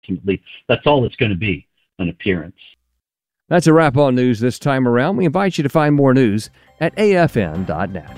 ultimately, that's all it's going to be, an appearance. That's a wrap on news this time around. We invite you to find more news at afn.net.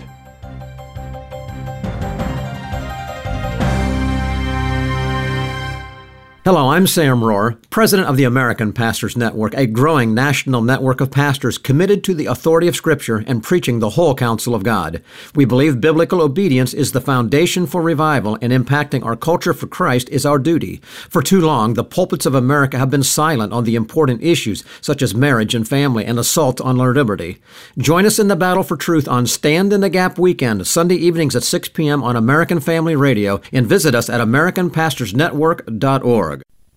Hello, I'm Sam Rohr, president of the American Pastors Network, a growing national network of pastors committed to the authority of Scripture and preaching the whole counsel of God. We believe biblical obedience is the foundation for revival, and impacting our culture for Christ is our duty. For too long, the pulpits of America have been silent on the important issues such as marriage and family and assault on our liberty. Join us in the battle for truth on Stand in the Gap weekend, Sunday evenings at 6 p.m. on American Family Radio, and visit us at AmericanPastorsNetwork.org.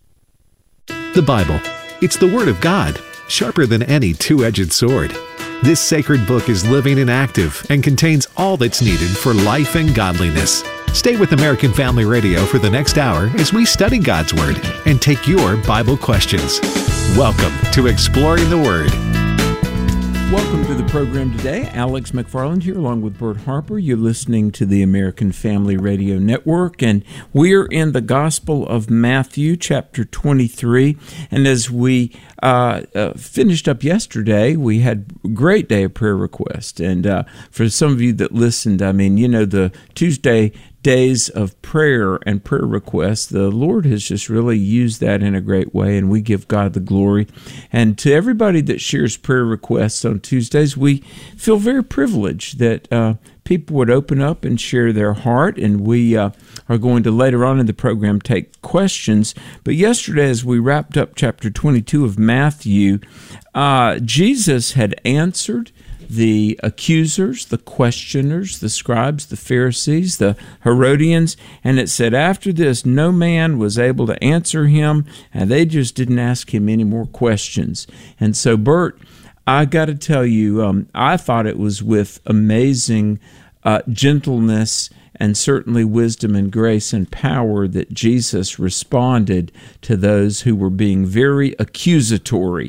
The Bible. It's the Word of God, sharper than any two-edged sword. This sacred book is living and active and contains all that's needed for life and godliness. Stay with American Family Radio for the next hour as we study God's Word and take your Bible questions. Welcome to Exploring the Word. Welcome to the program today. Alex McFarland here along with Bert Harper. You're listening to the American Family Radio Network, and we're in the Gospel of Matthew, chapter 23. And as we finished up yesterday, we had a great day of prayer requests. And for some of you that listened, I mean, you know, the Tuesday days of prayer and prayer requests, the Lord has just really used that in a great way, and we give God the glory. And to everybody that shares prayer requests on Tuesdays, we feel very privileged that people would open up and share their heart, and we are going to later on in the program take questions. But yesterday, as we wrapped up chapter 22 of Matthew, Jesus had answered the accusers, the questioners, the scribes, the Pharisees, the Herodians, and it said after this, no man was able to answer him, and they just didn't ask him any more questions. And so, Bert, I got to tell you, I thought it was with amazing gentleness and certainly wisdom and grace and power that Jesus responded to those who were being very accusatory.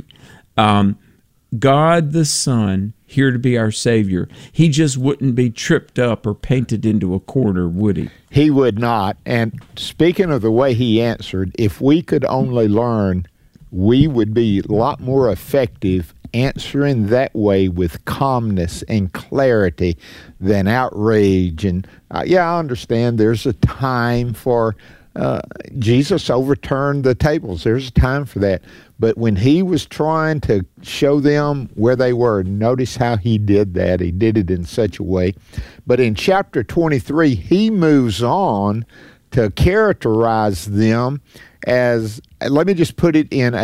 God the Son, here to be our Savior, he just wouldn't be tripped up or painted into a corner, would he? He would not. And speaking of the way he answered, if we could only learn, we would be a lot more effective answering that way with calmness and clarity than outrage. And yeah, I understand there's a time for Jesus overturned the tables. There's a time for that. But when he was trying to show them where they were, notice how he did that. He did it in such a way. But in chapter 23, he moves on to characterize them as, let me just put it in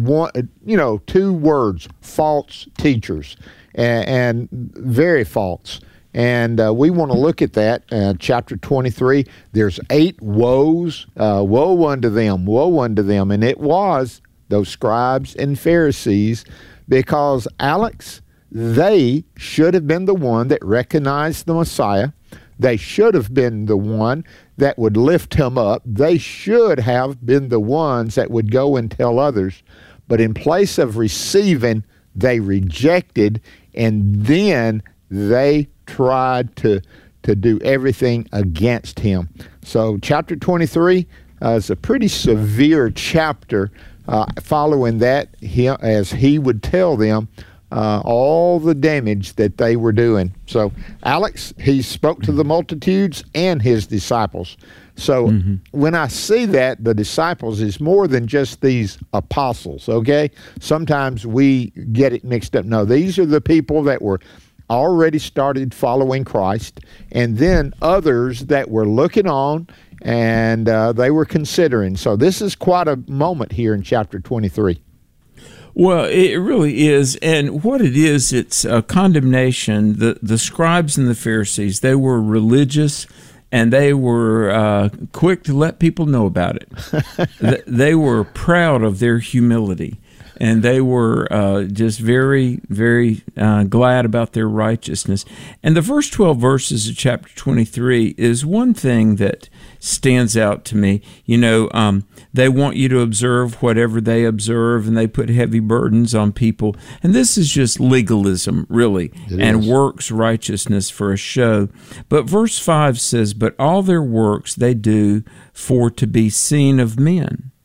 two words, false teachers, and very false. And we want to look at that. Chapter 23, there's 8 woes. Woe unto them, woe unto them. And it was those scribes and Pharisees, because, Alex, they should have been the one that recognized the Messiah. They should have been the one that would lift him up. They should have been the ones that would go and tell others. But in place of receiving, they rejected, and then they tried to do everything against him. So chapter 23 is a pretty severe chapter. Following that, as he would tell them all the damage that they were doing. So, Alex, he spoke to the multitudes and his disciples. So when I see that, the disciples is more than just these apostles, okay? Sometimes we get it mixed up. No, these are the people that were already started following Christ, and then others that were looking on and they were considering. So this is quite a moment here in chapter 23. Well, it really is. And what it is, it's a condemnation. The scribes and the Pharisees, they were religious, and they were quick to let people know about it. They were proud of their humility. And they were just very, very glad about their righteousness. And the first 12 verses of chapter 23 is one thing that stands out to me. You know, they want you to observe whatever they observe, and they put heavy burdens on people. And this is just legalism, really, and works righteousness for a show. But verse 5 says, "But all their works they do for to be seen of men."